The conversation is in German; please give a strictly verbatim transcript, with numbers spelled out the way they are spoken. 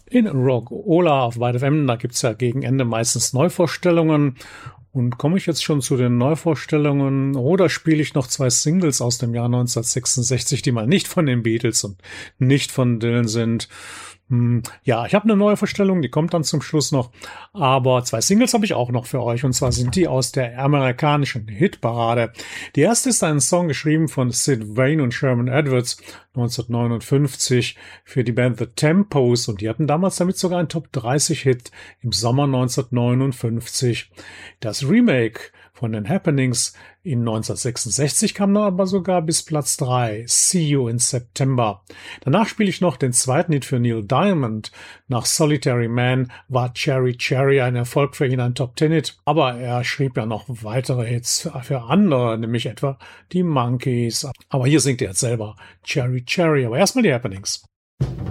in Rock Ola auf Wide F M. Da gibt's ja gegen Ende meistens Neuvorstellungen. Und komme ich jetzt schon zu den Neuvorstellungen oder spiele ich noch zwei Singles aus dem Jahr neunzehnhundertsechsundsechzig, die mal nicht von den Beatles und nicht von Dylan sind? Hm, ja, ich habe eine neue Vorstellung, die kommt dann zum Schluss noch. Aber zwei Singles habe ich auch noch für euch. Und zwar sind die aus der amerikanischen Hitparade. Die erste ist ein Song geschrieben von Sid Vane und Sherman Edwards neunzehnhundertneunundfünfzig für die Band The Tempos. Und die hatten damals damit sogar einen Top dreißig Hit im Sommer neunzehnhundertneunundfünfzig. Das Remake von den Happenings in neunzehnhundertsechsundsechzig kam dann aber sogar bis Platz drei. See You in September. Danach spiele ich noch den zweiten Hit für Neil Diamond. Nach Solitary Man war Cherry Cherry ein Erfolg für ihn, ein Top-Ten-Hit. Aber er schrieb ja noch weitere Hits für andere, nämlich etwa die Monkees. Aber hier singt er jetzt selber Cherry Cherry. Aber erstmal die Happenings.